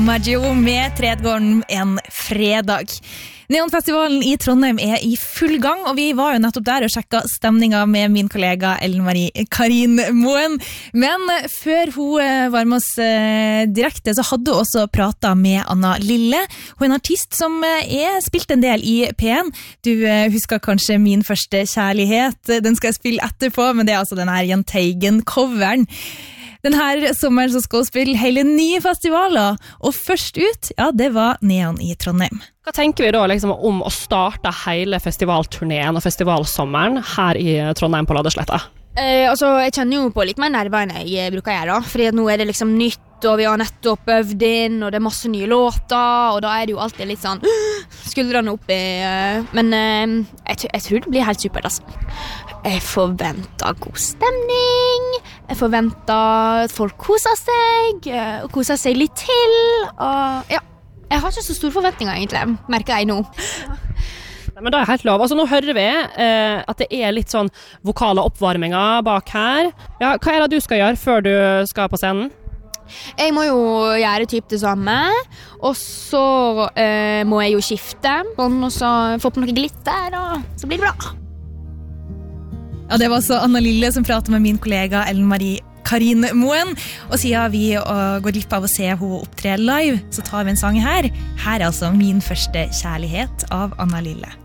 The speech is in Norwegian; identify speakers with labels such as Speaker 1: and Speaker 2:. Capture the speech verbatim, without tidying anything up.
Speaker 1: Maggio med Tredgården en fredag. Neonfestivalen i Trondheim er i full gang, og vi var jo nettopp der og sjekket stemningen med min kollega Ellen Marie Karin Moen. Men før hun var med oss direkte, så hadde hun også pratet med Anna Lille. Hun er en artist som er spilt en del i P en. Du husker kanskje Min første kjærlighet. Den skal jeg spille etterpå, men det er altså denne Jahn Teigen-coveren. Denne sommeren så skal hun spille hele nye festivaler, og først ut, ja, det var Neon i Trondheim.
Speaker 2: Hva tenker vi da liksom, om å starte hele festivalturneen og festivalsommeren her i Trondheim på Ladesletta?
Speaker 3: Eh, altså, jeg kjenner jo på litt mer nerver enn jeg bruker å gjøre, fordi nå er det liksom nytt, og vi har nettopp øvd inn, og det er masse nye låter, og da er det jo alltid litt sånn skuldrene oppi, men eh, jeg, jeg tror det blir helt supert, altså. Jeg forventer god stemning, jeg forventer at folk koser seg, og koser seg litt til, og ja, jeg har ikke så store forventninger egentlig, merker jeg nå.
Speaker 2: Men det er helt lov. Altså, nå hører vi eh, at det er litt sånn vokale oppvarminger bak her. Ja, hva er det du skal gjøre før du skal på scenen?
Speaker 3: Jeg må jo gjøre typ det samme, og så eh, må jeg jo skifte, og så få på noe glitter, og så blir det bra.
Speaker 1: Ja, det var så Anna Lille som pratet med min kollega Ellen Marie Karin Moen, og siden vi går glipp av å se henne opptre live, så tar vi en sang her. Her er altså Min første kjærlighet av Anna Lille.